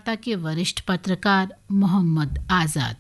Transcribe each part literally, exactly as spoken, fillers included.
भाजपा के वरिष्ठ पत्रकार मोहम्मद आजाद।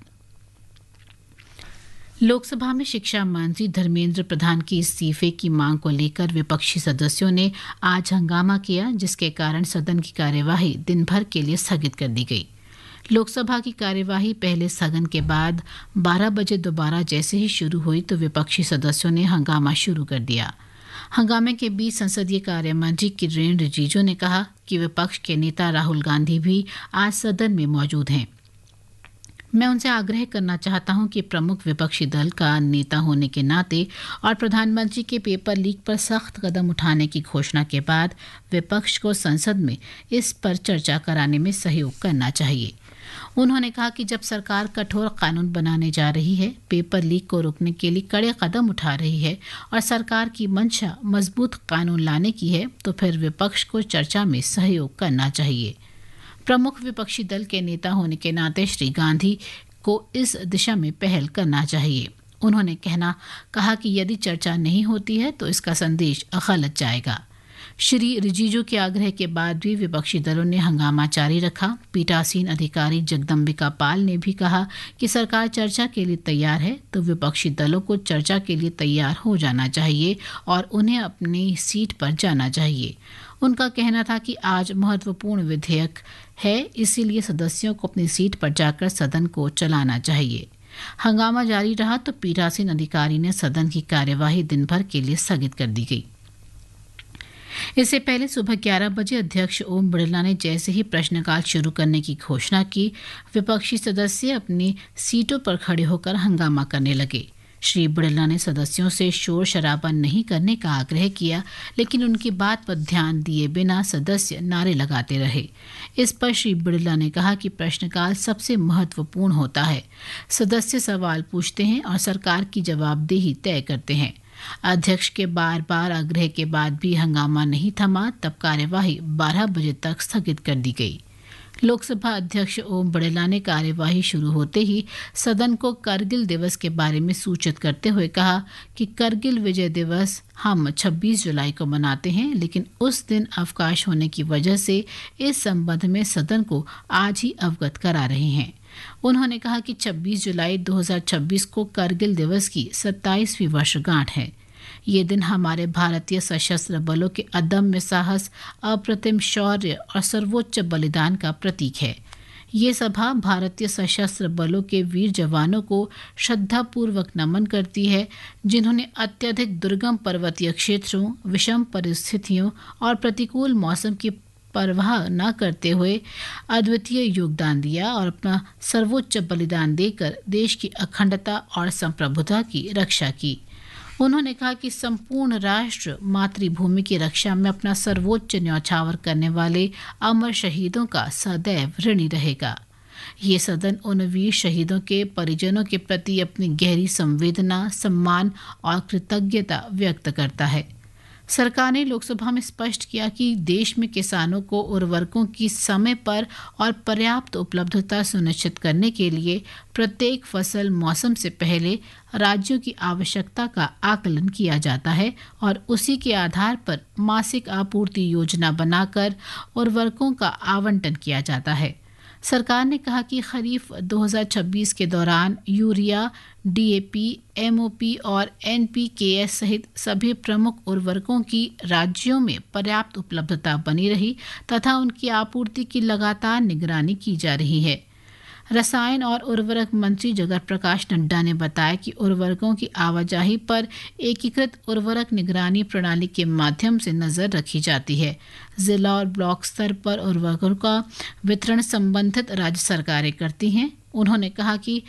लोकसभा में शिक्षा मंत्री धर्मेंद्र प्रधान के इस्तीफे की मांग को लेकर विपक्षी सदस्यों ने आज हंगामा किया, जिसके कारण सदन की कार्यवाही दिन भर के लिए स्थगित कर दी गई। लोकसभा की कार्यवाही पहले स्थगन के बाद बारह बजे दोबारा जैसे ही शुरू हुई तो विपक्षी सदस्यों ने हंगामा शुरू कर दिया। हंगामे के बीच संसदीय कार्य मंत्री किरेन रिजिजू ने कहा कि विपक्ष के नेता राहुल गांधी भी आज सदन में मौजूद हैं। मैं उनसे आग्रह करना चाहता हूं कि प्रमुख विपक्षी दल का नेता होने के नाते और प्रधानमंत्री के पेपर लीक पर सख्त कदम उठाने की घोषणा के बाद विपक्ष को संसद में इस पर चर्चा कराने में सहयोग करना चाहिए। उन्होंने कहा कि जब सरकार कठोर कानून बनाने जा रही है, पेपर लीक को रोकने के लिए कड़े कदम उठा रही है और सरकार की मंशा मजबूत कानून लाने की है, तो फिर विपक्ष को चर्चा में सहयोग करना चाहिए। प्रमुख विपक्षी दल के नेता होने के नाते श्री गांधी को इस दिशा में पहल करना चाहिए। उन्होंने कहना कहा कि यदि चर्चा नहीं होती है तो इसका संदेश गलत जाएगा। श्री रिजिजू के आग्रह के बाद भी विपक्षी दलों ने हंगामा जारी रखा। पीठासीन अधिकारी जगदम्बिका पाल ने भी कहा कि सरकार चर्चा के लिए तैयार है, तो विपक्षी दलों को चर्चा के लिए तैयार हो जाना चाहिए और उन्हें अपनी सीट पर जाना चाहिए। उनका कहना था कि आज महत्वपूर्ण विधेयक है, इसीलिए सदस्यों को अपनी सीट पर जाकर सदन को चलाना चाहिए। हंगामा जारी रहा तो पीठासीन अधिकारी ने सदन की कार्यवाही दिन भर के लिए स्थगित कर दी गई। इससे पहले सुबह ग्यारह बजे अध्यक्ष ओम बिरला ने जैसे ही प्रश्नकाल शुरू करने की घोषणा की, विपक्षी सदस्य अपनी सीटों पर खड़े होकर हंगामा करने लगे। श्री बिरला ने सदस्यों से शोर शराबा नहीं करने का आग्रह किया, लेकिन उनकी बात पर ध्यान दिए बिना सदस्य नारे लगाते रहे। इस पर श्री बिरला ने कहा कि प्रश्नकाल सबसे महत्वपूर्ण होता है। सदस्य सवाल पूछते हैं और सरकार की जवाबदेही तय करते हैं। अध्यक्ष के बार बार आग्रह के बाद भी हंगामा नहीं थमा, तब कार्यवाही बारह बजे तक स्थगित कर दी गई। लोकसभा अध्यक्ष ओम बिरला ने कार्यवाही शुरू होते ही सदन को करगिल दिवस के बारे में सूचित करते हुए कहा कि करगिल विजय दिवस हम छब्बीस जुलाई को मनाते हैं, लेकिन उस दिन अवकाश होने की वजह से इस संबंध में सदन को आज ही अवगत करा रहे हैं। उन्होंने कहा कि छब्बीस जुलाई दो हज़ार छब्बीस को करगिल दिवस की सत्ताईसवीं वर्षगांठ है। ये दिन हमारे भारतीय सशस्त्र बलों के अदम्य साहस, अप्रतिम शौर्य और सर्वोच्च बलिदान का प्रतीक है। ये सभा भारतीय सशस्त्र बलों के वीर जवानों को श्रद्धापूर्वक नमन करती है, जिन्होंने अत्यधिक दुर्गम पर्वतीय क्षेत्रों, विषम परिस्थितियों और प्रतिकूल मौसम की परवाह न करते हुए अद्वितीय योगदान दिया और अपना सर्वोच्च बलिदान देकर देश की अखंडता और संप्रभुता की रक्षा की। उन्होंने कहा कि संपूर्ण राष्ट्र मातृभूमि की रक्षा में अपना सर्वोच्च न्यौछावर करने वाले अमर शहीदों का सदैव ऋणी रहेगा। ये सदन उन वीर शहीदों के परिजनों के प्रति अपनी गहरी संवेदना, सम्मान और कृतज्ञता व्यक्त करता है। सरकार ने लोकसभा में स्पष्ट किया कि देश में किसानों को उर्वरकों की समय पर और पर्याप्त उपलब्धता सुनिश्चित करने के लिए प्रत्येक फसल मौसम से पहले राज्यों की आवश्यकता का आकलन किया जाता है और उसी के आधार पर मासिक आपूर्ति योजना बनाकर उर्वरकों का आवंटन किया जाता है। सरकार ने कहा कि खरीफ दो हज़ार छब्बीस के दौरान यूरिया, डीएपी, एमओपी और एनपीकेएस सहित सभी प्रमुख उर्वरकों की राज्यों में पर्याप्त उपलब्धता बनी रही तथा उनकी आपूर्ति की लगातार निगरानी की जा रही है। रसायन और उर्वरक मंत्री जगत प्रकाश नड्डा ने बताया कि उर्वरकों की आवाजाही पर एकीकृत उर्वरक निगरानी प्रणाली के माध्यम से नजर रखी जाती है। जिला और ब्लॉक स्तर पर उर्वरकों का वितरण संबंधित राज्य सरकारें करती हैं। उन्होंने कहा कि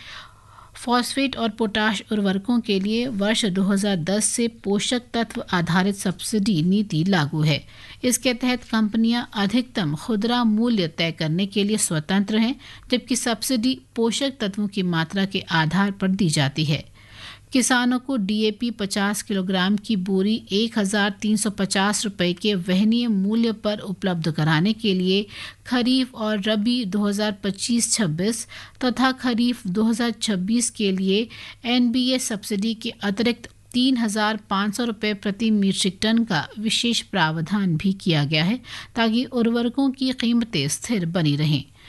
फॉस्फेट और पोटाश उर्वरकों के लिए वर्ष दो हज़ार दस से पोषक तत्व आधारित सब्सिडी नीति लागू है। इसके तहत कंपनियां अधिकतम खुदरा मूल्य तय करने के लिए स्वतंत्र हैं, जबकि सब्सिडी पोषक तत्वों की मात्रा के आधार पर दी जाती है। किसानों को डीएपी पचास किलोग्राम की बोरी एक हज़ार तीन सौ पचास रुपये के वहनीय मूल्य पर उपलब्ध कराने के लिए खरीफ और रबी दो हज़ार पच्चीस छब्बीस तथा खरीफ दो हज़ार छब्बीस के लिए एनबीए सब्सिडी के अतिरिक्त तीन हज़ार पाँच सौ रुपये प्रति मीट्रिक टन का विशेष प्रावधान भी किया गया है, ताकि उर्वरकों की कीमतें स्थिर बनी रहें।